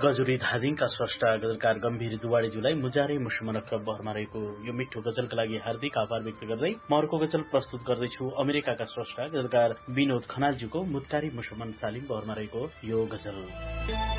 गजुरी धादिङका स्रष्टा गजलकार गम्भीर दुवाडेज्यूलाई मुजारे मुसमनक बहरमा रहेको यो मिठो गजलका लागि हार्दिक आभार व्यक्त गर्दै म अर्को गजल प्रस्तुत गर्दैछु अमेरिकाका स्रष्टा गजलकार विनोद खनालज्यूको मुत्कारी मुसमन सालिम बहरमा रहेको यो गजल।